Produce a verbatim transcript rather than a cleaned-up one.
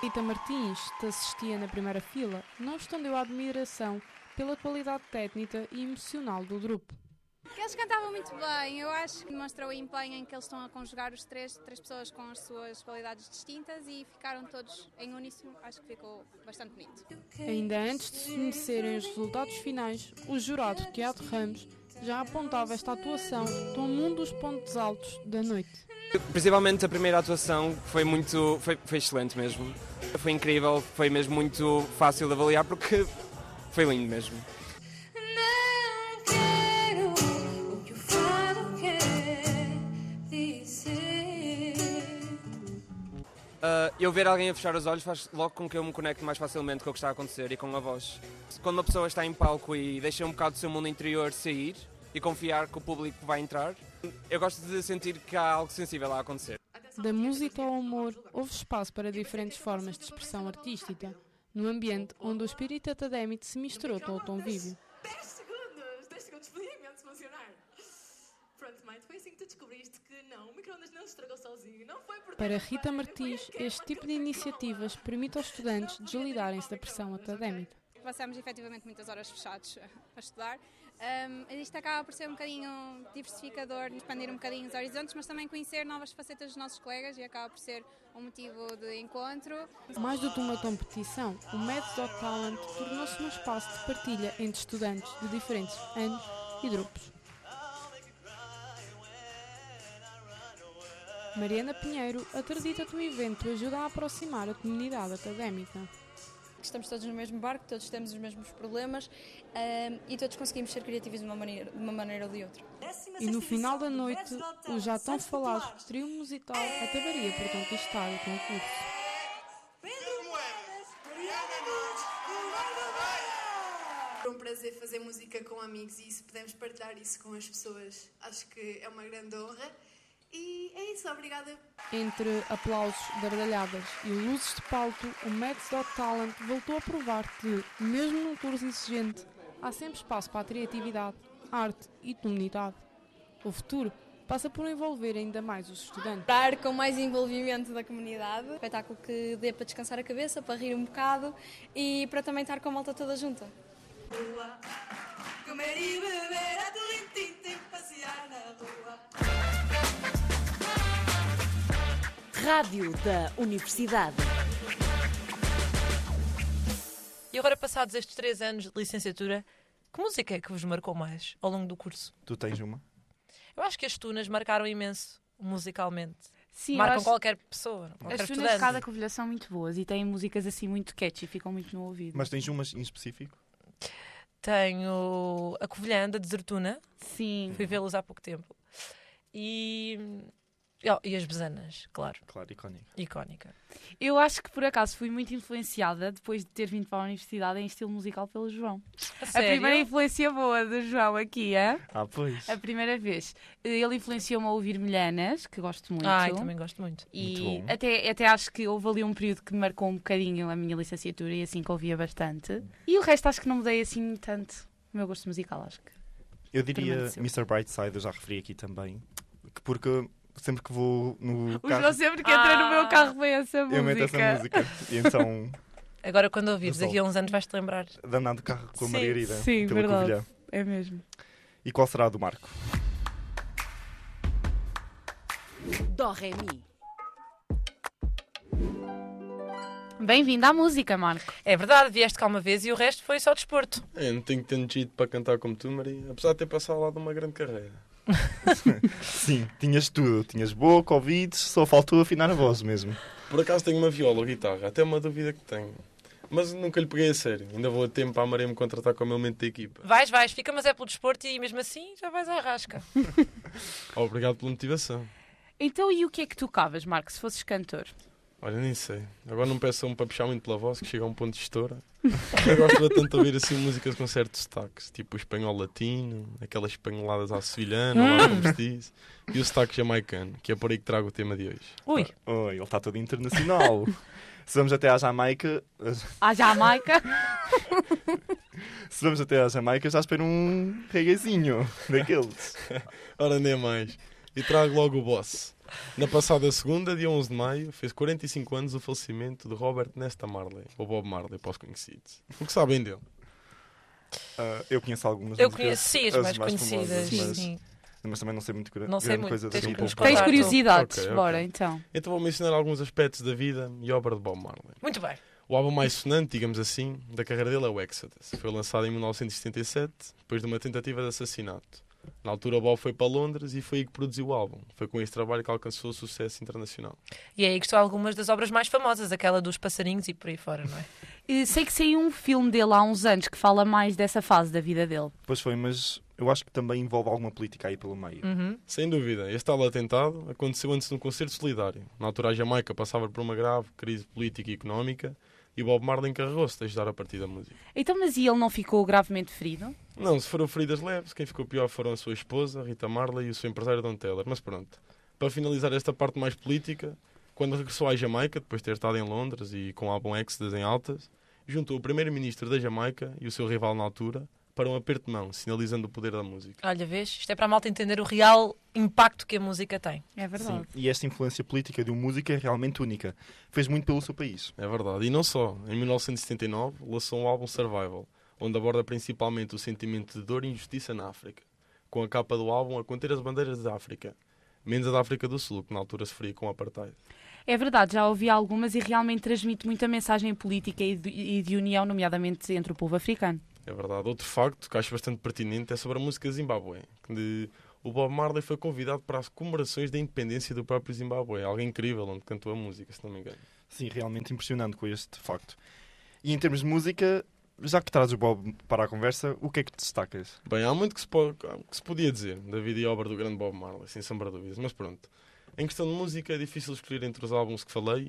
Rita Martins, que assistia na primeira fila, não escondeu a admiração pela qualidade técnica e emocional do grupo. Eles cantavam muito bem, eu acho que demonstrou o empenho em que eles estão a conjugar os três, três pessoas com as suas qualidades distintas e ficaram todos em uníssono, acho que ficou bastante bonito. Ainda antes de se conhecerem os resultados finais, o jurado Teatro Ramos já apontava esta atuação como um dos pontos altos da noite. Principalmente a primeira atuação foi muito, foi, foi excelente mesmo, foi incrível, foi mesmo muito fácil de avaliar porque foi lindo mesmo. Uh, eu ver alguém a fechar os olhos faz logo com que eu me conecte mais facilmente com o que está a acontecer e com a voz. Quando uma pessoa está em palco e deixa um bocado do seu mundo interior sair e confiar que o público vai entrar, eu gosto de sentir que há algo sensível a acontecer. Da música ao humor, houve espaço para diferentes formas de expressão artística, no ambiente onde o espírito académico se misturou com o tom vivo. dez segundos! dez segundos podia imenso funcionar. Pronto, mãe, foi assim que tu descobriste que não, o micro-ondas não se estragou sozinho, não foi por... Para Rita Martins, este tipo de iniciativas permite aos estudantes deslidarem-se da pressão académica. Passamos efetivamente muitas horas fechados a estudar. Um, isto acaba por ser um bocadinho diversificador, expandir um bocadinho os horizontes, mas também conhecer novas facetas dos nossos colegas e acaba por ser um motivo de encontro. Mais do que uma competição, o Mads Got Talent tornou-se um espaço de partilha entre estudantes de diferentes anos e grupos. Mariana Pinheiro acredita que o evento ajuda a aproximar a comunidade académica. Estamos todos no mesmo barco, todos temos os mesmos problemas um, e todos conseguimos ser criativos de uma maneira, de uma maneira ou de outra. E no final da noite, o já tão falado trio musical acabaria por conquistar o concurso. É um prazer fazer música com amigos e se pudermos partilhar isso com as pessoas, acho que é uma grande honra. E é isso, obrigada. Entre aplausos, gargalhadas e luzes de palco, o Mads Got Talent voltou a provar que, mesmo num curso exigente, há sempre espaço para a criatividade, arte e comunidade. O futuro passa por envolver ainda mais os estudantes. Estar com mais envolvimento da comunidade, um espetáculo que dê para descansar a cabeça, para rir um bocado e para também estar com a malta toda junta. Boa. Comer e beber, a tudo passear na rua. Rádio da Universidade. E agora, passados estes três anos de licenciatura, que música é que vos marcou mais ao longo do curso? Tu tens uma? Eu acho que as tunas marcaram imenso, musicalmente. Sim, marcam acho... qualquer pessoa, qualquer as tunas estudante. de cada Covilhã são muito boas e têm músicas assim muito catchy, ficam muito no ouvido. Mas tens umas em específico? Tenho a Covilhã da Desertuna. Sim. Fui vê-los há pouco tempo. E... Oh, e as Besanas, claro. Claro, icónica. Icónica. Eu acho que por acaso fui muito influenciada, depois de ter vindo para a universidade, em estilo musical pelo João. A, a sério? primeira influência boa do João aqui, é? Ah, pois. A primeira vez. Ele influenciou-me a ouvir Milhanas, que gosto muito. Ah, eu também gosto muito. E muito até, até acho que houve ali um período que me marcou um bocadinho a minha licenciatura e assim que ouvia bastante. E o resto acho que não mudei assim tanto o meu gosto musical, acho que. Eu diria permaneceu. mister Brightside, eu já referi aqui também, porque sempre que vou no O carro... João sempre que entra Ah. no meu carro vem essa música. Eu meto essa música. E então, Agora, quando ouvires, Resolve. daqui a uns anos vais-te lembrar. de andar de carro com a Sim. Margarida. Sim, pela verdade. Covilhã. É mesmo. E qual será a do Marco? Dó, Ré, Mi. Bem-vindo à música, Marco. É verdade, vieste cá uma vez e o resto foi só desporto. Eu não tenho tanto jeito para cantar como tu, Maria, apesar de ter passado lá de uma grande carreira. Sim, tinhas tudo. Tinhas boca, ouvidos, só faltou afinar a voz mesmo. Por acaso tenho uma viola ou guitarra, até uma dúvida que tenho. Mas nunca lhe peguei a sério. Ainda vou a tempo para a Maria me contratar como elemento da equipa. Vais, vais, fica, mas é pelo desporto e mesmo assim já vais à rasca. Obrigado pela motivação. Então, e o que é que tocavas, Marco, se fosses cantor? Olha, nem sei. Agora não peçam para puxar muito pela voz, que chega a um ponto de estoura. Eu gosto tanto de ouvir assim músicas com certos sotaques, tipo o espanhol latino, aquelas espanholadas à sevilhana, lá como se diz, e o sotaque jamaicano, que é por aí que trago o tema de hoje. Ui, Oi, ele está todo internacional. Se vamos até à Jamaica... À Jamaica? Se vamos até à Jamaica, já espero um reguezinho daqueles. Ora, nem mais. E trago logo o boss. Na passada segunda, dia onze de maio, fez quarenta e cinco anos o falecimento de Robert Nesta Marley, ou Bob Marley, para os conhecidos. O que sabem dele? Uh, eu conheço algumas Eu músicas, conheço, sim, as mais conhecidas, famosas, mas, sim. mas também não sei muito gra Não sei grande muito, coisa tens dele. que nos Tens Claro. curiosidades, Ok, ok. bora então. Então vou mencionar alguns aspectos da vida e obra de Bob Marley. Muito bem. O álbum mais sonante, digamos assim, da carreira dele é o Exodus. Foi lançado em mil novecentos e setenta e sete, depois de uma tentativa de assassinato. Na altura, o Bob foi para Londres e foi aí que produziu o álbum. Foi com este trabalho que alcançou o sucesso internacional. E é aí que estão algumas das obras mais famosas, aquela dos passarinhos e por aí fora, não é? E sei que saiu um filme dele há uns anos que fala mais dessa fase da vida dele. Pois foi, mas eu acho que também envolve alguma política aí pelo meio. Uhum. Sem dúvida, este tal atentado aconteceu antes de um concerto solidário. Na altura, a Jamaica passava por uma grave crise política e económica e Bob Marley encarregou-se de ajudar a partir da música. Então, mas e ele não ficou gravemente ferido? Não, se foram feridas leves, quem ficou pior foram a sua esposa, Rita Marley, e o seu empresário Don Taylor. Mas pronto, para finalizar esta parte mais política, quando regressou à Jamaica, depois de ter estado em Londres e com o álbum Exodus em altas, juntou o primeiro-ministro da Jamaica e o seu rival na altura para um aperto de mão, sinalizando o poder da música. Olha, vês? Isto é para a malta entender o real impacto que a música tem. É verdade. Sim, e esta influência política de um músico é realmente única. Fez muito pelo seu país. É verdade. E não só. Em mil novecentos e setenta e nove lançou um álbum Survival, onde aborda principalmente o sentimento de dor e injustiça na África, com a capa do álbum a conter as bandeiras da África, menos a da África do Sul, que na altura sofria com o apartheid. É verdade, já ouvi algumas e realmente transmite muita mensagem política e de, e de união, nomeadamente entre o povo africano. É verdade. Outro facto que acho bastante pertinente é sobre a música Zimbábue. De... O Bob Marley foi convidado para as comemorações da independência do próprio Zimbábue. Algo incrível, onde cantou a música, se não me engano. Sim, realmente impressionante com este facto. E em termos de música, já que trazes o Bob para a conversa, o que é que destacas? Bem, há muito que se, po... que se podia dizer da vida e obra do grande Bob Marley, sem sombra de dúvidas. Mas pronto, em questão de música é difícil escolher entre os álbuns que falei